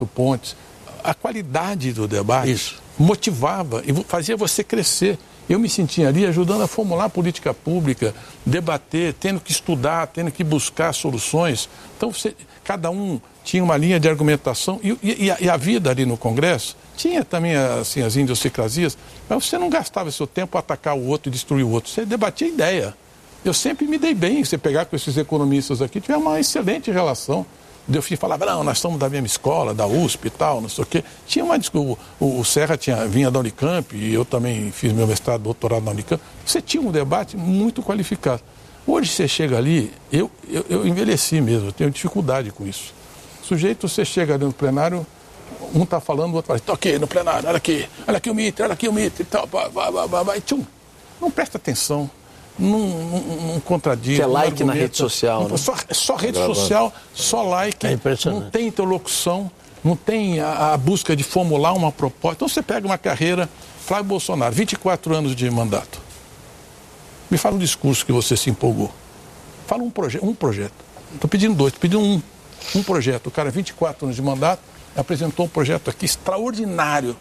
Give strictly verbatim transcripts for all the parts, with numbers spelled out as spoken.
pontes. A qualidade do debate Isso. motivava e fazia você crescer. Eu me sentia ali ajudando a formular política pública, debater, tendo que estudar, tendo que buscar soluções. Então, você, cada um tinha uma linha de argumentação e, e, e a vida ali no Congresso tinha também assim, as idiosincrasias, mas você não gastava seu tempo a atacar o outro e destruir o outro. Você debatia ideia. Eu sempre me dei bem. Você pegar com esses economistas aqui, tivemos uma excelente relação. Eu falava, não, nós somos da mesma escola, da U S P e tal, não sei o quê. Tinha uma o, o Serra tinha, vinha da Unicamp e eu também fiz meu mestrado, doutorado na Unicamp. Você tinha um debate muito qualificado. Hoje você chega ali, eu, eu, eu envelheci mesmo, eu tenho dificuldade com isso. Sujeito, você chega ali no plenário, um está falando, o outro fala, estou aqui no plenário, olha aqui, olha aqui o Mitre, olha aqui o Mitre e tal, vai, vai, vai, vai, tchum. Não presta atenção. Não, não, não contradiz. Que é like na rede social. Não, né? só, só rede é social, só like. É impressionante. Não tem interlocução, não tem a, a busca de formular uma proposta. Então você pega uma carreira, Flávio Bolsonaro, vinte e quatro anos de mandato. Me fala um discurso que você se empolgou. Fala um, proje um projeto. Estou pedindo dois, estou pedindo um. Um projeto. O cara, vinte e quatro anos de mandato, apresentou um projeto aqui extraordinário.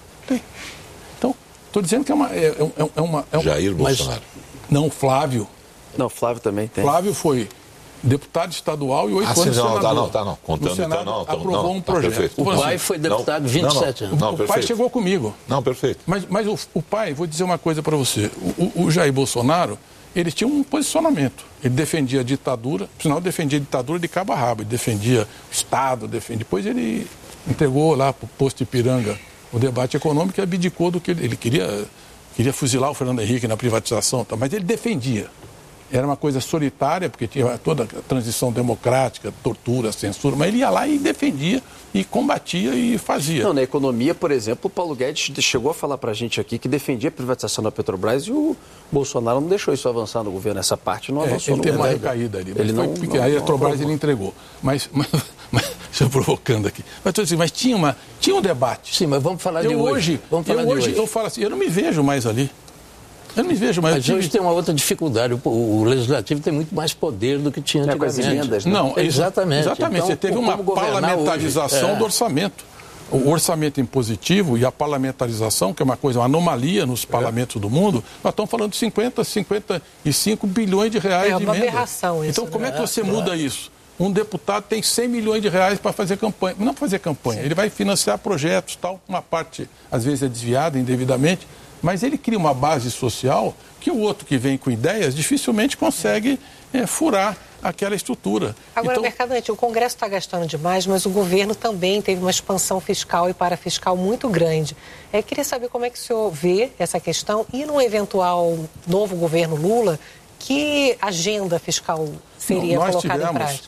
Então, estou dizendo que é uma... É, é, é uma, é uma Jair Bolsonaro. Mas, não, Flávio. Não, Flávio também tem. Flávio foi deputado estadual e oito ah, anos sim, não, senador. Tá, não, tá, não. Contando, no Senado, então, não, aprovou não, um tá, projeto. Perfeito. O pai foi deputado vinte e sete anos. Não, o perfeito. pai chegou comigo. Não, perfeito. Mas, mas o, o pai, vou dizer uma coisa para você. O, o, o Jair Bolsonaro, ele tinha um posicionamento. Ele defendia a ditadura, afinal, defendia a ditadura de cabo a rabo. Ele defendia o Estado, defendia. Depois ele entregou lá para o posto Ipiranga o debate econômico e abdicou do que ele, ele queria. Queria fuzilar o Fernando Henrique na privatização, mas ele defendia. Era uma coisa solitária, porque tinha toda a transição democrática, tortura, censura, mas ele ia lá e defendia, e combatia e fazia. Não, na economia, por exemplo, o Paulo Guedes chegou a falar para a gente aqui que defendia a privatização da Petrobras e o Bolsonaro não deixou isso avançar no governo. Essa parte não avançou é, ele no teve governo. uma recaída ali. Ele foi não, pequeno. não, Aí a não, Petrobras não, ele entregou. Mas, mas, mas estou provocando aqui. Mas, assim, mas tinha, uma, tinha um debate. Sim, mas vamos falar eu de hoje. hoje Vamos falar eu de hoje, hoje. Eu falo assim, eu não me vejo mais ali. Eu não me vejo mais. Mas hoje tem uma outra dificuldade. O, o Legislativo tem muito mais poder do que tinha antigamente. É, com as emendas, né? Não, exatamente. Exatamente. Então, Você teve uma parlamentarização hoje? É. do orçamento. O orçamento impositivo e a parlamentarização, que é uma coisa, uma anomalia nos parlamentos é. do mundo, nós estamos falando de cinquenta, cinquenta e cinco bilhões de reais é de uma emenda. aberração isso. Então, como né? é que você muda isso? Um deputado tem cem milhões de reais para fazer campanha. Não para fazer campanha, Sim. ele vai financiar projetos, tal. Uma parte, às vezes, é desviada indevidamente, mas ele cria uma base social que o outro que vem com ideias dificilmente consegue é, furar aquela estrutura. Agora, então... Mercadante, o Congresso está gastando demais, mas o governo também teve uma expansão fiscal e parafiscal muito grande. Eu queria saber como é que o senhor vê essa questão e num eventual novo governo Lula, que agenda fiscal seria Não, colocada tivemos, em prática?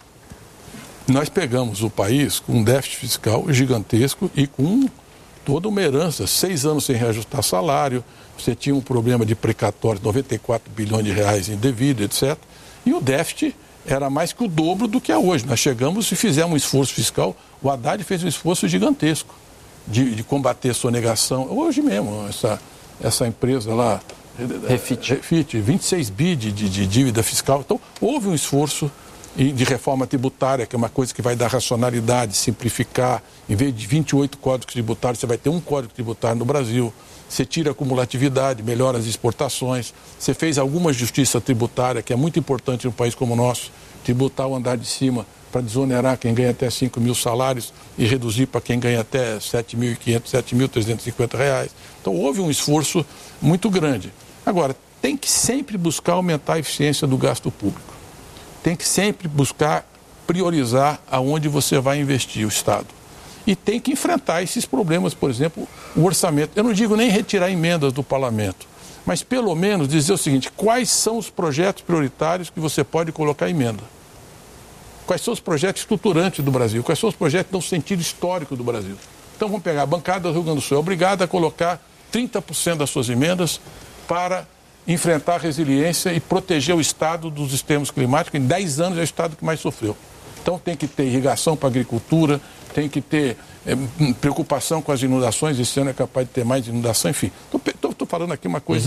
Nós pegamos o país com um déficit fiscal gigantesco e com toda uma herança, seis anos sem reajustar salário, você tinha um problema de precatório, noventa e quatro bilhões de reais indevido, etcétera. E o déficit era mais que o dobro do que é hoje. Nós chegamos e fizemos um esforço fiscal, o Haddad fez um esforço gigantesco de, de combater a sonegação. Hoje mesmo, essa, essa empresa lá, Refit, Refit vinte e seis bi de, de, de dívida fiscal. Então, houve um esforço de reforma tributária, que é uma coisa que vai dar racionalidade, simplificar. Em vez de vinte e oito códigos tributários, você vai ter um código tributário no Brasil. Você tira a acumulatividade, melhora as exportações. Você fez alguma justiça tributária, que é muito importante num país como o nosso, tributar o andar de cima para desonerar quem ganha até cinco mil salários e reduzir para quem ganha até sete mil e quinhentos, sete mil trezentos e cinquenta reais. Então, houve um esforço muito grande. Agora, tem que sempre buscar aumentar a eficiência do gasto público. Tem que sempre buscar priorizar aonde você vai investir o Estado. E tem que enfrentar esses problemas, por exemplo, o orçamento. Eu não digo nem retirar emendas do parlamento, mas pelo menos dizer o seguinte, quais são os projetos prioritários que você pode colocar emenda? Quais são os projetos estruturantes do Brasil? Quais são os projetos que dão sentido histórico do Brasil? Então vamos pegar a bancada do Rio Grande do Sul, é obrigada a colocar trinta por cento das suas emendas para enfrentar a resiliência e proteger o Estado dos extremos climáticos. Em dez anos é o Estado que mais sofreu. Então tem que ter irrigação para a agricultura, tem que ter é, preocupação com as inundações, esse ano é capaz de ter mais inundação, enfim. Estou falando aqui uma coisa, uhum.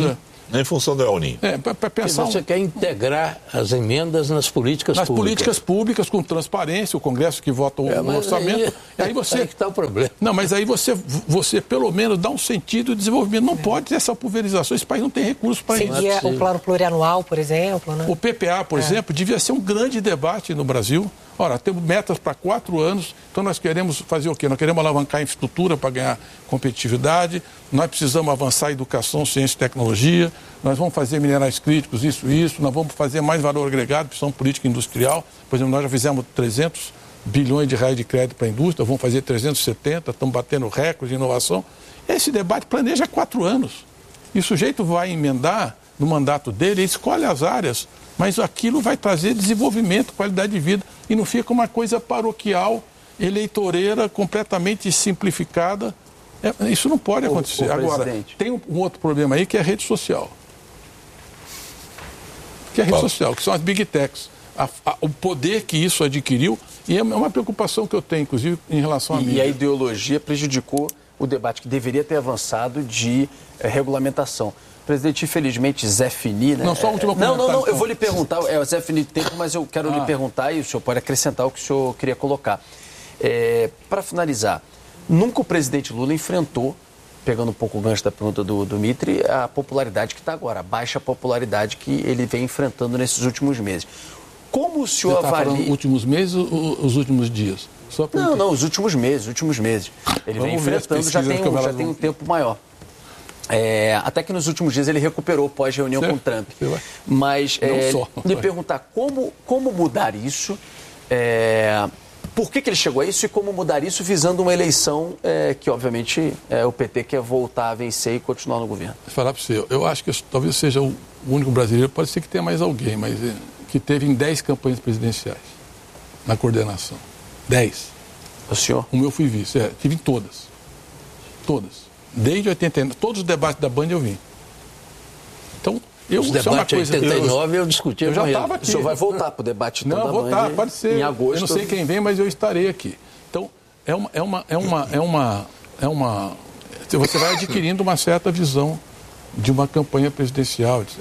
Em função do El Niño. É, para pensar... Você um... quer integrar as emendas nas políticas nas públicas. Nas políticas públicas, com transparência, o Congresso que vota o, é, o orçamento. Aí, e aí você... aí que está o problema. Não, mas aí você, você pelo menos dá um sentido de desenvolvimento. Não é. pode ter essa pulverização, esse país não tem recursos para isso. Seguir o plano plurianual, por exemplo. Né? O P P A, por é. exemplo, devia ser um grande debate no Brasil. Ora, temos metas para quatro anos, então nós queremos fazer o quê? Nós queremos alavancar a infraestrutura para ganhar competitividade, nós precisamos avançar em educação, ciência e tecnologia, nós vamos fazer minerais críticos, isso e isso, nós vamos fazer mais valor agregado, precisamos política industrial. Por exemplo, nós já fizemos trezentos bilhões de reais de crédito para a indústria, vamos fazer trezentos e setenta, estamos batendo recorde de inovação. Esse debate planeja quatro anos. E o sujeito vai emendar no mandato dele, ele escolhe as áreas, mas aquilo vai trazer desenvolvimento, qualidade de vida, e não fica uma coisa paroquial, eleitoreira, completamente simplificada. É, isso não pode acontecer. O, o Agora, presidente. tem um, um outro problema aí que é a rede social. Que é a rede Qual? social, que são as big techs. A, a, o poder que isso adquiriu, e é uma preocupação que eu tenho, inclusive, em relação a mim. E a ideologia prejudicou o debate que deveria ter avançado de é, regulamentação. Presidente, infelizmente, Zé Fini, né? Não, só a última Não, não, não, então. eu vou lhe perguntar, é o Zé Fini do tempo, mas eu quero ah. lhe perguntar e o senhor pode acrescentar o que o senhor queria colocar. É, para finalizar, nunca o presidente Lula enfrentou, pegando um pouco o gancho da pergunta do, do Mitri, a popularidade que está agora, a baixa popularidade que ele vem enfrentando nesses últimos meses. Como o senhor Você tá avalia... falando últimos meses ou os últimos dias? Só não, não, os últimos meses, os últimos meses. Ele Vamos vem enfrentando, já tem, um, já tem um tempo maior. É, até que nos últimos dias ele recuperou pós-reunião com o Trump. Mas é, só, lhe perguntar como, como mudar isso, é, por que, que ele chegou a isso e como mudar isso visando uma eleição é, que, obviamente, é, o P T quer voltar a vencer e continuar no governo. Vou falar para você, eu acho que talvez seja o único brasileiro, pode ser que tenha mais alguém, mas é, que teve em dez campanhas presidenciais na coordenação. dez. O senhor? O meu fui vice, é, tive em todas. Todas. Desde oitenta e nove, todos os debates da Band eu vim. Então, eu... Os debates de oitenta e nove eu, eu discuti eu com já ele. estava aqui. O senhor vai voltar para o debate então, Não, da voltar, Band pode ser. Em agosto. Eu não sei quem vem, mas eu estarei aqui. Então, é uma... É uma, é uma, é uma, é uma você vai adquirindo uma certa visão de uma campanha presidencial, etcétera.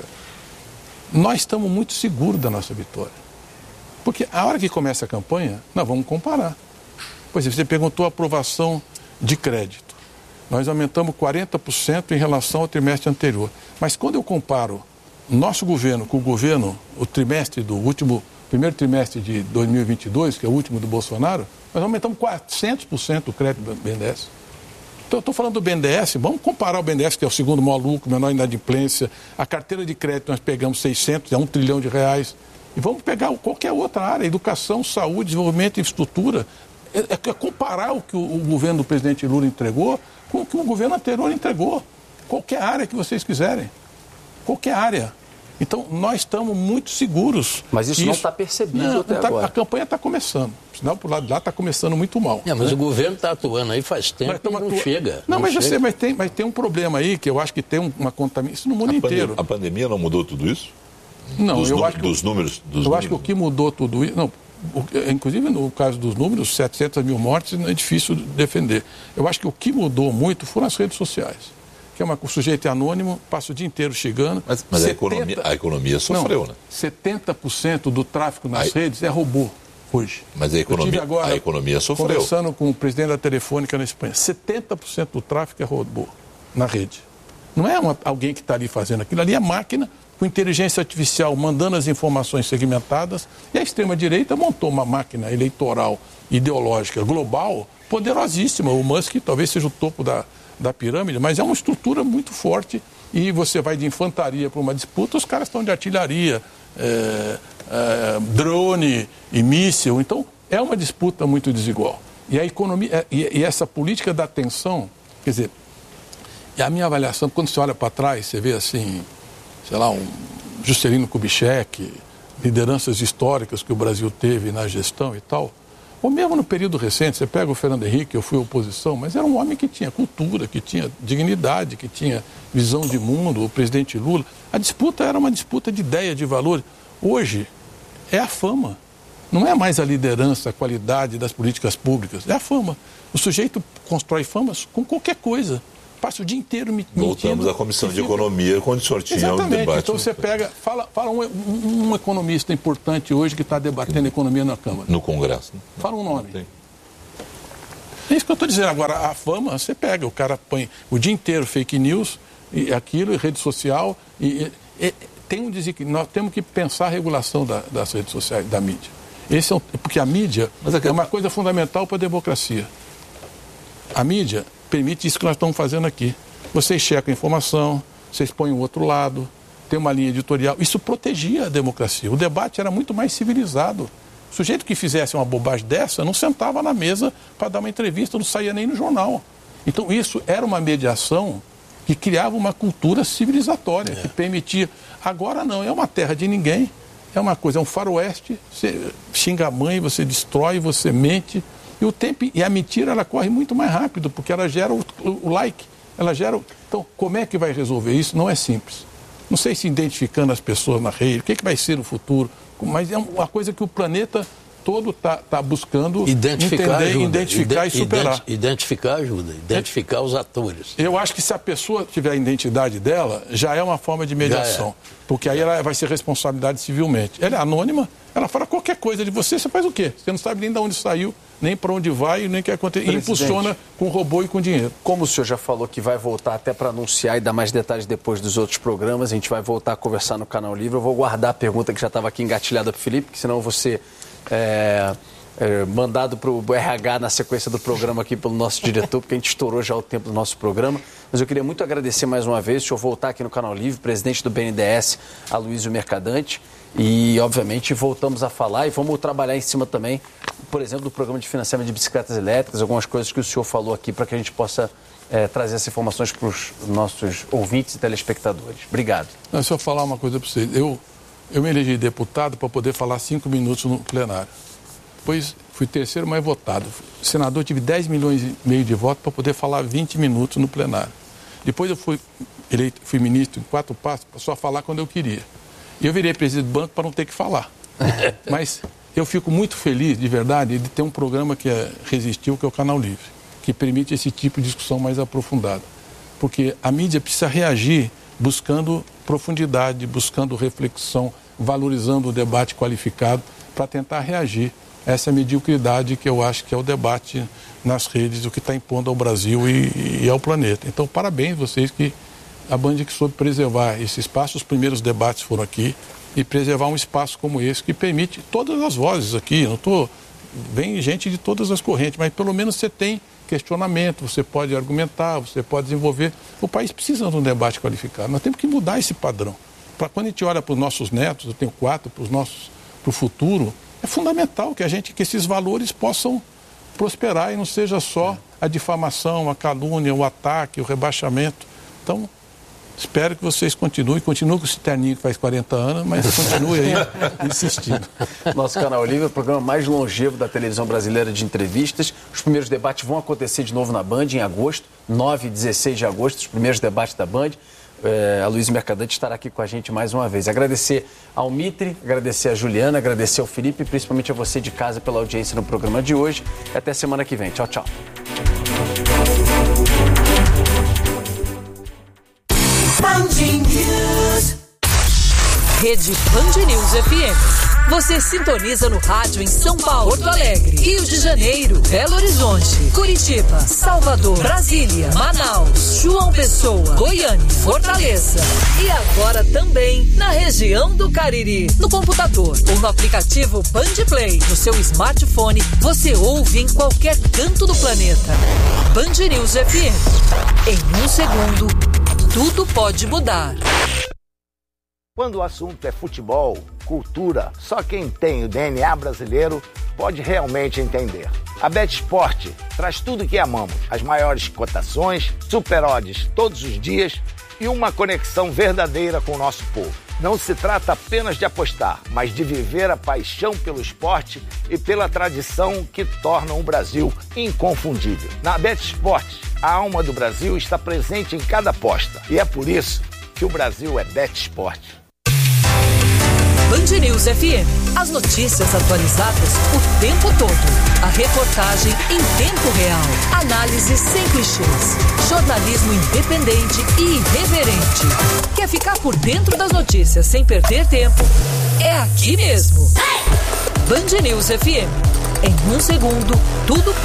Nós estamos muito seguros da nossa vitória. Porque a hora que começa a campanha, nós vamos comparar. Por exemplo, você perguntou a aprovação de crédito. Nós aumentamos quarenta por cento em relação ao trimestre anterior. Mas quando eu comparo nosso governo com o governo, o trimestre do último, primeiro trimestre de dois mil e vinte e dois, que é o último do Bolsonaro, nós aumentamos quatrocentos por cento o crédito do B N D E S. Então, eu estou falando do B N D E S, vamos comparar o B N D E S, que é o segundo maior lucro, menor inadimplência. A carteira de crédito nós pegamos seiscentos, é um trilhão de reais. E vamos pegar qualquer outra área, educação, saúde, desenvolvimento, infraestrutura. É, é comparar o que o, o governo do presidente Lula entregou com o que o governo anterior entregou. Qualquer área que vocês quiserem. Qualquer área. Então, nós estamos muito seguros. Mas isso não está percebido não, até tá, agora. A campanha está começando. O sinal por lado de lá está começando muito mal. É, mas né? o governo está atuando aí faz tempo e não atua... chega. Não, não mas, chega. Você, mas, tem, mas tem um problema aí que eu acho que tem uma contaminação. Isso no mundo a inteiro. Pandemia, a pandemia não mudou tudo isso? Não, dos eu nu- acho que... Dos números... Dos eu números. acho que o que mudou tudo isso... Não, o, inclusive no caso dos números, setecentas mil mortes, não é difícil defender. Eu acho que o que mudou muito foram as redes sociais. Que é uma, o sujeito é anônimo, passa o dia inteiro chegando. Mas, mas setenta, a, economia, a economia sofreu, não, né? setenta por cento do tráfego nas a, redes é robô hoje. Mas a economia, Eu tive agora, a economia sofreu. Conversando com o presidente da Telefônica na Espanha, setenta por cento do tráfego é robô na rede. Não é uma, alguém que está ali fazendo aquilo, ali é máquina com inteligência artificial mandando as informações segmentadas, e a extrema-direita montou uma máquina eleitoral ideológica global poderosíssima. O Musk talvez seja o topo da, da pirâmide, mas é uma estrutura muito forte, e você vai de infantaria para uma disputa, os caras estão de artilharia, é, é, drone e míssil. Então, é uma disputa muito desigual. E a economia, e, e essa política da atenção, quer dizer, e a minha avaliação, quando você olha para trás, você vê assim, sei lá, um Juscelino Kubitschek, lideranças históricas que o Brasil teve na gestão e tal, ou mesmo no período recente, você pega o Fernando Henrique, eu fui oposição, mas era um homem que tinha cultura, que tinha dignidade, que tinha visão de mundo, o presidente Lula. A disputa era uma disputa de ideia, de valor. Hoje é a fama. Não é mais a liderança, a qualidade das políticas públicas, é a fama. O sujeito constrói famas com qualquer coisa. passa o dia inteiro me Voltamos mentindo. à Comissão de Economia, quando o senhor tinha Exatamente. um debate. Então você pega, fala, fala um, um, um economista importante hoje que está debatendo economia na Câmara. No Congresso. Né? Fala um nome. Tem. É isso que eu estou dizendo. Agora, a fama, você pega, o cara põe o dia inteiro fake news, e aquilo, e rede social, e, e, e tem um desequilíbrio. Nós temos que pensar a regulação da, das redes sociais, da mídia. Esse é um, porque a mídia é uma coisa fundamental para a democracia. A mídia permite isso que nós estamos fazendo aqui. Vocês checam a informação, vocês põem o outro lado, tem uma linha editorial. Isso protegia a democracia. O debate era muito mais civilizado. O sujeito que fizesse uma bobagem dessa não sentava na mesa para dar uma entrevista, não saía nem no jornal. Então isso era uma mediação que criava uma cultura civilizatória, é. que permitia... Agora não, é uma terra de ninguém, é uma coisa, é um faroeste, você xinga a mãe, você destrói, você mente, e o tempo, e a mentira ela corre muito mais rápido, porque ela gera o, o, o like, ela gera... Então, como é que vai resolver isso? Não é simples. Não sei se identificando as pessoas na rede, o que, é que vai ser no futuro, mas é uma coisa que o planeta todo está tá buscando identificar, entender, ajuda. identificar Ide- e superar. Identificar ajuda, identificar é. os atores. Eu acho que se a pessoa tiver a identidade dela, já é uma forma de mediação. É. Porque aí ela vai ser responsabilidade civilmente. Ela é anônima, ela fala qualquer coisa de você, você faz o quê? Você não sabe nem de onde saiu, nem para onde vai, nem o que acontece. E impulsiona com robô e com dinheiro. Como o senhor já falou que vai voltar até para anunciar e dar mais detalhes depois dos outros programas, a gente vai voltar a conversar no Canal Livre. Eu vou guardar a pergunta que já estava aqui engatilhada para o Felipe, que senão você... É, é, mandado para o R H na sequência do programa aqui pelo nosso diretor, porque a gente estourou já o tempo do nosso programa. Mas eu queria muito agradecer mais uma vez, o senhor voltar aqui no Canal Livre, presidente do B N D E S, Aloysio Mercadante, e obviamente voltamos a falar e vamos trabalhar em cima também, por exemplo, do programa de financiamento de bicicletas elétricas, algumas coisas que o senhor falou aqui para que a gente possa é, trazer essas informações para os nossos ouvintes e telespectadores. Obrigado. Não, se eu falar uma coisa para vocês, eu... Eu me elegi deputado para poder falar cinco minutos no plenário. Depois fui terceiro mais votado. Senador, tive dez milhões e meio de votos para poder falar vinte minutos no plenário. Depois eu fui eleito, fui ministro em quatro passos para só falar quando eu queria. E eu virei presidente do banco para não ter que falar. Mas eu fico muito feliz, de verdade, de ter um programa que é, resistiu, que é o Canal Livre, que permite esse tipo de discussão mais aprofundada. Porque a mídia precisa reagir buscando profundidade, buscando reflexão, valorizando o debate qualificado para tentar reagir a essa mediocridade que eu acho que é o debate nas redes, o que está impondo ao Brasil e, e ao planeta. Então, parabéns vocês que a Band que soube preservar esse espaço, os primeiros debates foram aqui, e preservar um espaço como esse que permite todas as vozes aqui, não tô, vem gente de todas as correntes, mas pelo menos você tem questionamento, você pode argumentar, você pode desenvolver. O país precisa de um debate qualificado. Nós temos que mudar esse padrão. Para quando a gente olha para os nossos netos, eu tenho quatro, para os nossos, para o futuro, é fundamental que a gente, que esses valores possam prosperar e não seja só a difamação, a calúnia, o ataque, o rebaixamento. Então, espero que vocês continuem, continuem com esse terninho que faz quarenta anos, mas continue aí insistindo. Nosso Canal Livre é o programa mais longevo da televisão brasileira de entrevistas. Os primeiros debates vão acontecer de novo na Band em agosto, nove e dezesseis de agosto, os primeiros debates da Band. É, a Aloysio Mercadante estará aqui com a gente mais uma vez. Agradecer ao Mitre, agradecer a Juliana, agradecer ao Felipe e principalmente a você de casa pela audiência no programa de hoje. Até semana que vem. Tchau, tchau. Rede Band News F M. Você sintoniza no rádio em São Paulo, Porto Alegre, Rio de Janeiro, Belo Horizonte, Curitiba, Salvador, Brasília, Manaus, João Pessoa, Goiânia, Fortaleza. E agora também na região do Cariri. No computador ou no aplicativo Band Play. No seu smartphone, você ouve em qualquer canto do planeta. Band News F M. Em um segundo, tudo pode mudar. Quando o assunto é futebol, cultura, só quem tem o D N A brasileiro pode realmente entender. A BetSport traz tudo o que amamos, as maiores cotações, super odds todos os dias e uma conexão verdadeira com o nosso povo. Não se trata apenas de apostar, mas de viver a paixão pelo esporte e pela tradição que tornam o Brasil inconfundível. Na BetSport, a alma do Brasil está presente em cada aposta e é por isso que o Brasil é BetSport. Band News F M. As notícias atualizadas o tempo todo. A reportagem em tempo real. Análise sem clichês. Jornalismo independente e irreverente. Quer ficar por dentro das notícias sem perder tempo? É aqui mesmo. Band News F M. Em um segundo, tudo pode